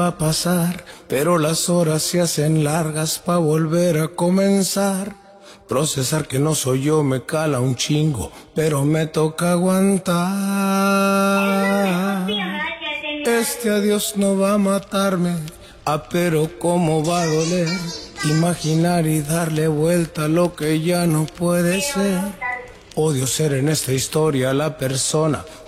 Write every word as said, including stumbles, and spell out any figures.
Va a pasar, pero las horas se hacen largas pa' volver a comenzar. Procesar que no soy yo me cala un chingo, pero me toca aguantar. Este adiós no va a matarme, ah, pero cómo va a doler. Imaginar y darle vuelta a lo que ya no puede ser. Odio ser en esta historia la persona